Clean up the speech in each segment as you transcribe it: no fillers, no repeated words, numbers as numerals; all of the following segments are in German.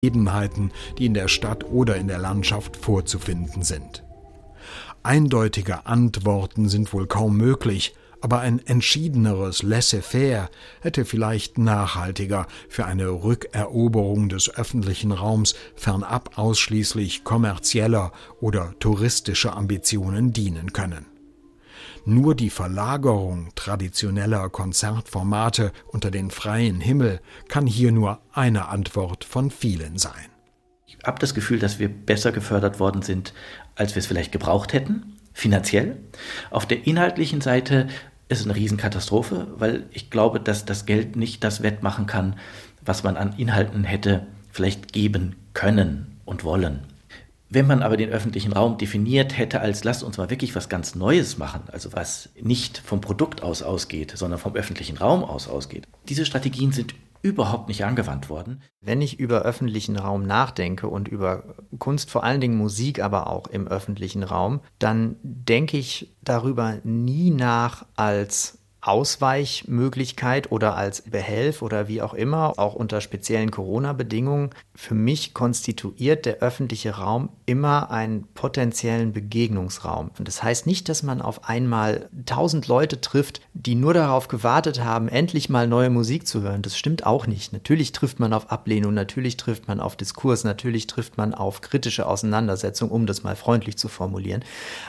Gegebenheiten, die in der Stadt oder in der Landschaft vorzufinden sind. Eindeutige Antworten sind wohl kaum möglich, aber ein entschiedeneres Laissez-faire hätte vielleicht nachhaltiger für eine Rückeroberung des öffentlichen Raums fernab ausschließlich kommerzieller oder touristischer Ambitionen dienen können. Nur die Verlagerung traditioneller Konzertformate unter den freien Himmel kann hier nur eine Antwort von vielen sein. Ich habe das Gefühl, dass wir besser gefördert worden sind, als wir es vielleicht gebraucht hätten, finanziell. Auf der inhaltlichen Seite ist es eine Riesenkatastrophe, weil ich glaube, dass das Geld nicht das wettmachen kann, was man an Inhalten hätte vielleicht geben können und wollen. Wenn man aber den öffentlichen Raum definiert hätte als lasst uns mal wirklich was ganz Neues machen, also was nicht vom Produkt aus ausgeht, sondern vom öffentlichen Raum aus ausgeht. Diese Strategien sind überhaupt nicht angewandt worden. Wenn ich über öffentlichen Raum nachdenke und über Kunst, vor allen Dingen Musik, aber auch im öffentlichen Raum, dann denke ich darüber nie nach als Ausweichmöglichkeit oder als Behelf oder wie auch immer, auch unter speziellen Corona-Bedingungen. Für mich konstituiert der öffentliche Raum immer einen potenziellen Begegnungsraum. Und das heißt nicht, dass man auf einmal 1000 Leute trifft, die nur darauf gewartet haben, endlich mal neue Musik zu hören. Das stimmt auch nicht. Natürlich trifft man auf Ablehnung, natürlich trifft man auf Diskurs, natürlich trifft man auf kritische Auseinandersetzung, um das mal freundlich zu formulieren.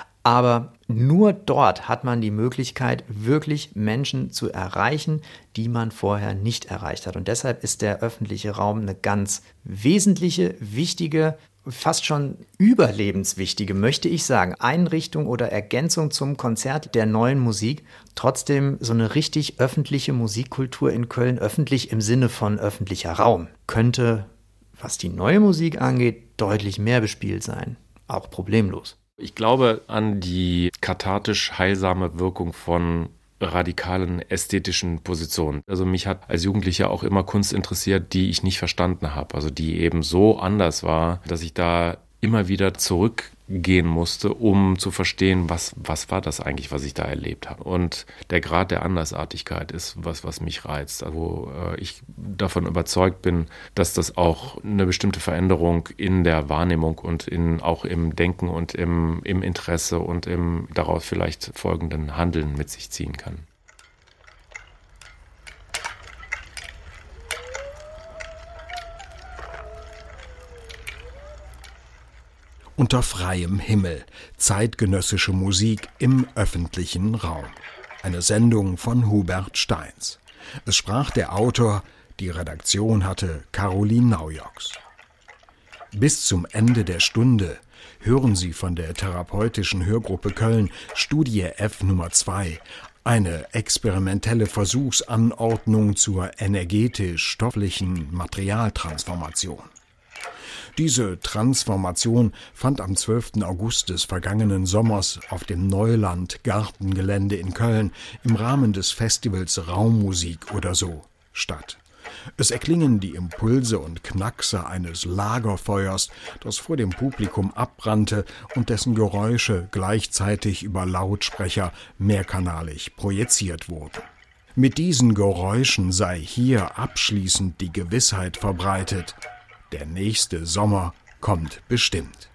Aber nur dort hat man die Möglichkeit, wirklich Menschen zu erreichen, die man vorher nicht erreicht hat. Und deshalb ist der öffentliche Raum eine ganz wesentliche, wichtige, fast schon überlebenswichtige, möchte ich sagen, Einrichtung oder Ergänzung zum Konzert der neuen Musik. Trotzdem so eine richtig öffentliche Musikkultur in Köln, öffentlich im Sinne von öffentlicher Raum, könnte, was die neue Musik angeht, deutlich mehr bespielt sein. Auch problemlos. Ich glaube an die kathartisch heilsame Wirkung von radikalen ästhetischen Positionen. Also mich hat als Jugendlicher auch immer Kunst interessiert, die ich nicht verstanden habe. Also die eben so anders war, dass ich da immer wieder zurückgehen musste, um zu verstehen, was war das eigentlich, was ich da erlebt habe. Und der Grad der Andersartigkeit ist was mich reizt, wo ich davon überzeugt bin, dass das auch eine bestimmte Veränderung in der Wahrnehmung und auch im Denken und im Interesse und im daraus vielleicht folgenden Handeln mit sich ziehen kann. Unter freiem Himmel, zeitgenössische Musik im öffentlichen Raum. Eine Sendung von Hubert Steins. Es sprach der Autor, die Redaktion hatte Caroline Naujoks. Bis zum Ende der Stunde hören Sie von der therapeutischen Hörgruppe Köln Studie F Nummer 2, eine experimentelle Versuchsanordnung zur energetisch-stofflichen Materialtransformation. Diese Transformation fand am 12. August des vergangenen Sommers auf dem Neuland-Gartengelände in Köln im Rahmen des Festivals Raummusik oder so statt. Es erklingen die Impulse und Knackse eines Lagerfeuers, das vor dem Publikum abbrannte und dessen Geräusche gleichzeitig über Lautsprecher mehrkanalig projiziert wurden. Mit diesen Geräuschen sei hier abschließend die Gewissheit verbreitet: Der nächste Sommer kommt bestimmt.